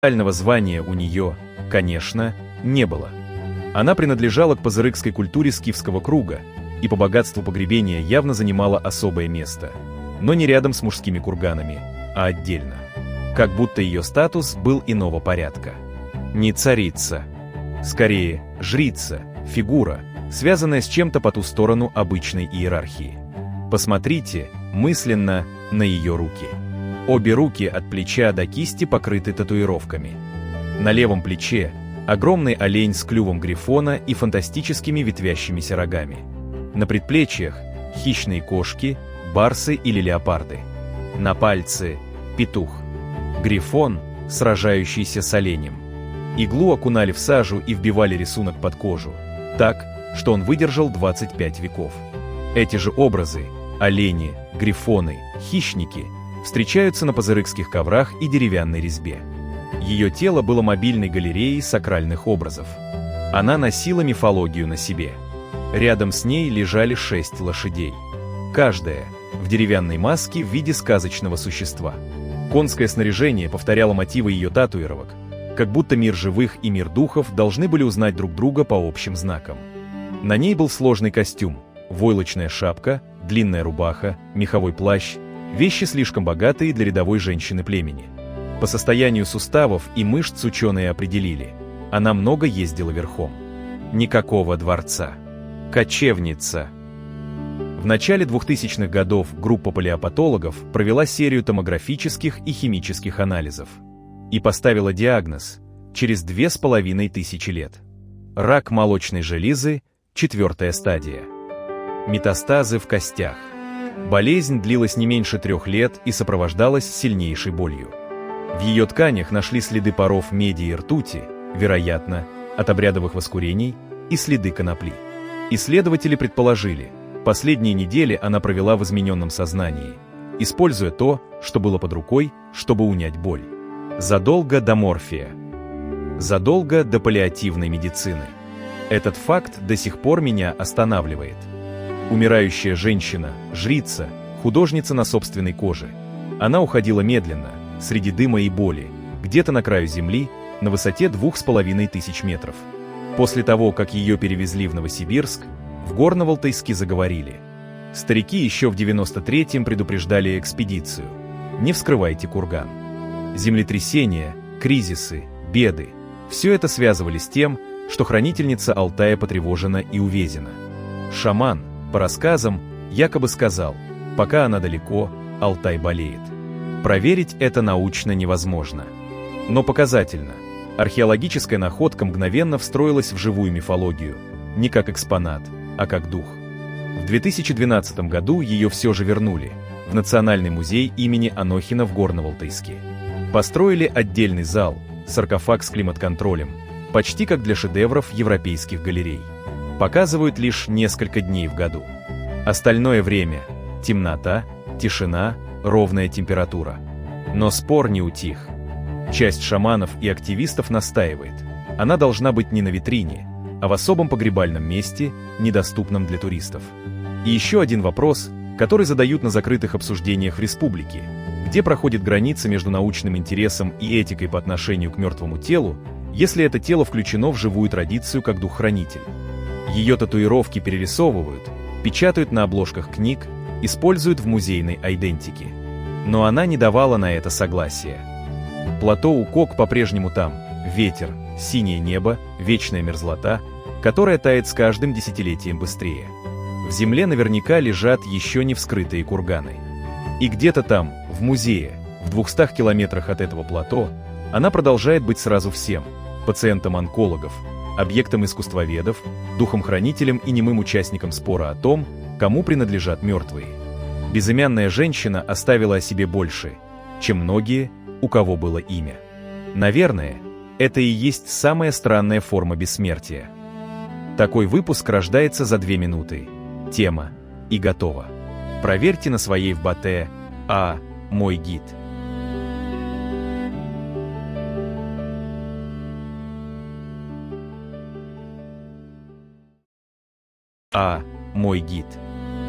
Официального звания у нее, конечно, не было. Она принадлежала к пазырыкской культуре скифского круга и по богатству погребения явно занимала особое место, но не рядом с мужскими курганами, а отдельно. Как будто ее статус был иного порядка. Не царица, скорее жрица, фигура, связанная с чем-то по ту сторону обычной иерархии. Посмотрите мысленно на ее руки. Обе руки от плеча до кисти покрыты татуировками. На левом плече огромный олень с клювом грифона и фантастическими ветвящимися рогами. На предплечьях хищные кошки, барсы или леопарды. На пальце петух. Грифон, сражающийся с оленем. Иглу окунали в сажу и вбивали рисунок под кожу, так, что он выдержал 25 веков. Эти же образы – олени, грифоны, хищники – встречаются на пазырыкских коврах и деревянной резьбе. Ее тело было мобильной галереей сакральных образов. Она носила мифологию на себе. Рядом с ней лежали 6 лошадей. Каждая в деревянной маске в виде сказочного существа. Конское снаряжение повторяло мотивы ее татуировок, как будто мир живых и мир духов должны были узнать друг друга по общим знакам. На ней был сложный костюм, войлочная шапка, длинная рубаха, меховой плащ, вещи слишком богатые для рядовой женщины племени. По состоянию суставов и мышц ученые определили, она много ездила верхом. Никакого дворца. Кочевница. В начале 2000-х годов группа палеопатологов провела серию томографических и химических анализов и поставила диагноз через 2500 лет. Рак молочной железы, 4-я стадия. Метастазы в костях. Болезнь длилась не меньше 3 лет и сопровождалась сильнейшей болью. В ее тканях нашли следы паров меди и ртути, вероятно, от обрядовых воскурений, и следы конопли. Исследователи предположили, последние недели она провела в измененном сознании, используя то, что было под рукой, чтобы унять боль. Задолго до морфия. Задолго до паллиативной медицины. Этот факт до сих пор меня останавливает. Умирающая женщина, жрица, художница на собственной коже. Она уходила медленно, среди дыма и боли, где-то на краю земли, на высоте 2500 метров. После того, как ее перевезли в Новосибирск, в Горно-Алтайске заговорили. Старики еще в 93-м предупреждали экспедицию. Не вскрывайте курган. Землетрясения, кризисы, беды – все это связывали с тем, что хранительница Алтая потревожена и увезена. Шаман, по рассказам, якобы сказал, пока она далеко, Алтай болеет. Проверить это научно невозможно. Но показательно. Археологическая находка мгновенно встроилась в живую мифологию, не как экспонат, а как дух. В 2012 году ее все же вернули в Национальный музей имени Анохина в Горно-Алтайске. Построили отдельный зал, саркофаг с климат-контролем, почти как для шедевров европейских галерей. Показывают лишь несколько дней в году. Остальное время – темнота, тишина, ровная температура. Но спор не утих. Часть шаманов и активистов настаивает. Она должна быть не на витрине, а в особом погребальном месте, недоступном для туристов. И еще один вопрос, который задают на закрытых обсуждениях в республике, где проходит граница между научным интересом и этикой по отношению к мертвому телу, если это тело включено в живую традицию как дух-хранитель. Ее татуировки перерисовывают, печатают на обложках книг, используют в музейной айдентике. Но она не давала на это согласия. Плато Укок по-прежнему там, ветер, синее небо, вечная мерзлота, которая тает с каждым десятилетием быстрее. В земле наверняка лежат еще не вскрытые курганы. И где-то там, в музее, в 200 километрах от этого плато, она продолжает быть сразу всем – пациентом онкологов, объектом искусствоведов, духом-хранителем и немым участником спора о том, кому принадлежат мертвые. Безымянная женщина оставила о себе больше, чем многие, у кого было имя. Наверное, это и есть самая странная форма бессмертия. Такой выпуск рождается за 2 минуты. Тема и готово. Проверьте на своей в Батэ мой гид. Мой гид.